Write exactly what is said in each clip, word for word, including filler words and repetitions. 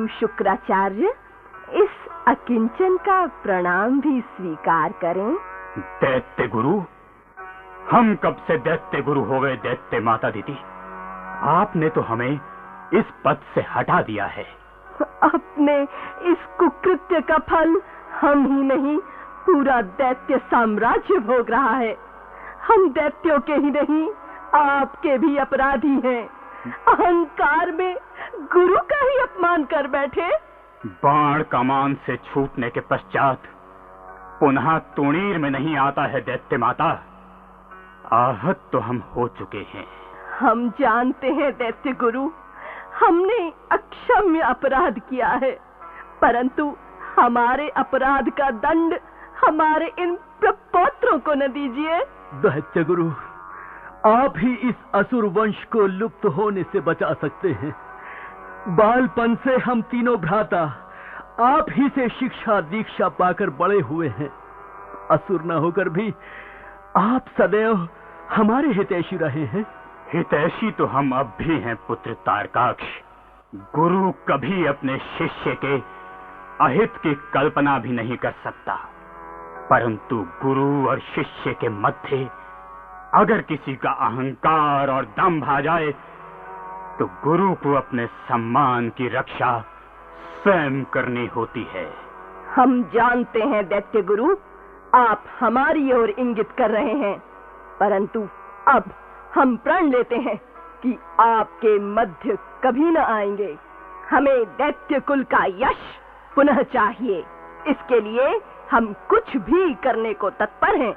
गुरु शुक्राचार्य, इस अकिंचन का प्रणाम भी स्वीकार करें। दैत्य गुरु, हम कब से दैत्य गुरु हो गए दैत्य माता दीदी? आपने तो हमें इस पद से हटा दिया है। अपने इस कुकृत्य का फल हम ही नहीं, पूरा दैत्य साम्राज्य भोग रहा है। हम दैत्यों के ही नहीं, आपके भी अपराधी हैं। अहंकार में गुरु का ही अपमान कर बैठे। बाण कमान से छूटने के पश्चात पुनः तुणीर में नहीं आता है दैत्य माता। आहत तो हम हो चुके हैं। हम जानते हैं दैत्य गुरु, हमने अक्षम्य अपराध किया है, परंतु हमारे अपराध का दंड हमारे इन प्रपौत्रों को न दीजिए। दैत्य गुरु, आप ही इस असुर वंश को लुप्त होने से बचा सकते हैं। बालपन से हम तीनों भ्राता आप ही से शिक्षा दीक्षा पाकर बड़े हुए हैं। असुर न होकर भी आप सदैव हमारे हितैषी रहे हैं। हितैषी तो हम अब भी हैं पुत्र तारकाक्ष। गुरु कभी अपने शिष्य के अहित की कल्पना भी नहीं कर सकता, परंतु गुरु और शिष्य के मध्य अगर किसी का अहंकार और दंभ आ जाए तो गुरु को अपने सम्मान की रक्षा स्वयं करनी होती है। हम जानते हैं दैत्य गुरु, आप हमारी ओर इंगित कर रहे हैं, परंतु अब हम प्रण लेते हैं कि आपके मध्य कभी न आएंगे। हमें दैत्य कुल का यश पुनः चाहिए। इसके लिए हम कुछ भी करने को तत्पर हैं।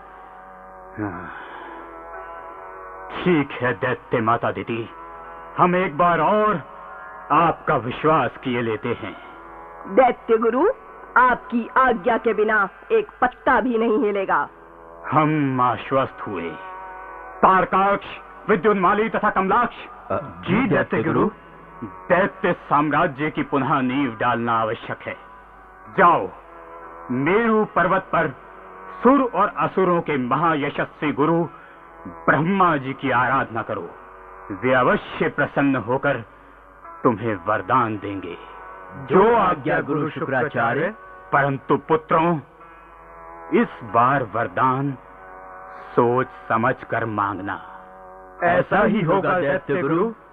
ठीक है दैत्य माता दीदी, हम एक बार और आपका विश्वास किए लेते हैं। दैत्य गुरु, आपकी आज्ञा के बिना एक पत्ता भी नहीं हिलेगा। हम आश्वस्त हुए। तारकाक्ष, विद्युन्माली तथा कमलाक्ष। जी दैत्य गुरु। दैत्य साम्राज्य की पुनः नींव डालना आवश्यक है। जाओ, मेरु पर्वत पर सुर और असुरों के महायशस्वी गुरु ब्रह्मा जी की आराधना करो। वे अवश्य प्रसन्न होकर तुम्हें वरदान देंगे। जो आज्ञा गुरु शुक्राचार्य। परंतु पुत्रों, इस बार वरदान सोच समझ कर मांगना। ऐसा ही होगा दैत्य गुरु।